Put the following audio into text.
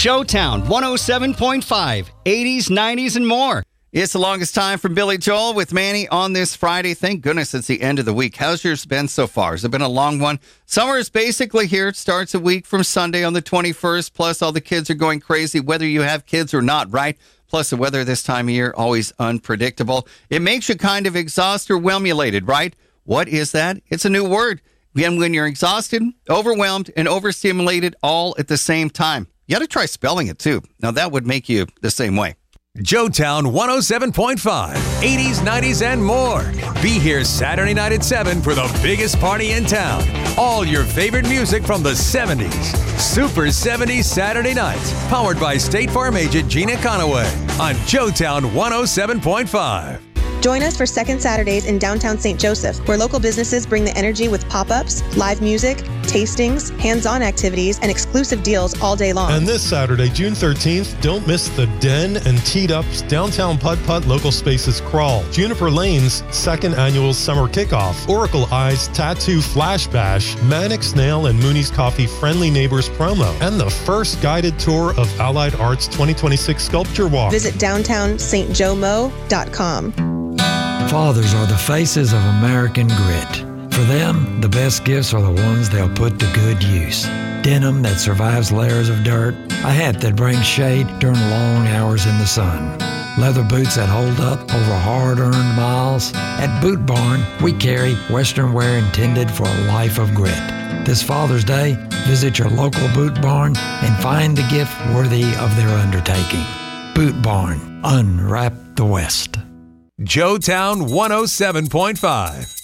Joetown 107.5, 80s, 90s, and more. It's the longest time from Billy Joel with Manny on this Friday. Thank goodness it's the end of the week. How's yours been so far? Has it been a long one? Summer is basically here. It starts a week from Sunday on the 21st. Plus, all the kids are going crazy, whether you have kids or not, right? Plus, the weather this time of year, always unpredictable. It makes you kind of exhausted or whelmulated, right? What is that? It's a new word. When you're exhausted, overwhelmed, and overstimulated all at the same time. You got to try spelling it, too. Now, that would make you the same way. Joetown 107.5, 80s, 90s, and more. Be here Saturday night at 7 for the biggest party in town. All your favorite music from the 70s. Super 70s Saturday nights. Powered by State Farm agent Gina Conaway on Joetown 107.5. Join us for Second Saturdays in downtown St. Joseph, where local businesses bring the energy with pop-ups, live music, tastings, hands-on activities, and exclusive deals all day long. And this Saturday, June 13th, don't miss the Den and Teed Up's Downtown Putt-Putt Local Spaces Crawl, Juniper Lane's second annual summer kickoff, Oracle Eyes Tattoo Flash Bash, Mannix Nail and Mooney's Coffee Friendly Neighbors promo, and the first guided tour of Allied Arts 2026 Sculpture Walk. Visit downtownstjomo.com. Fathers are the faces of American grit. For them, the best gifts are the ones they'll put to good use. Denim that survives layers of dirt, a hat that brings shade during long hours in the sun, leather boots that hold up over hard-earned miles. At Boot Barn, we carry Western wear intended for a life of grit. This Father's Day, visit your local Boot Barn and find the gift worthy of their undertaking. Boot Barn, unwrap the West. Joetown 107.5.